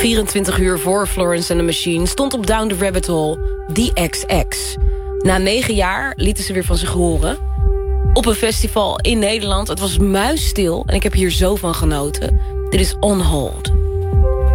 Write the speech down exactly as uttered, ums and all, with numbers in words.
vierentwintig uur voor Florence and the Machine stond op Down the Rabbit Hole The X X. Na negen jaar lieten ze weer van zich horen. Op een festival in Nederland. Het was muisstil en ik heb hier zo van genoten. Dit is On Hold.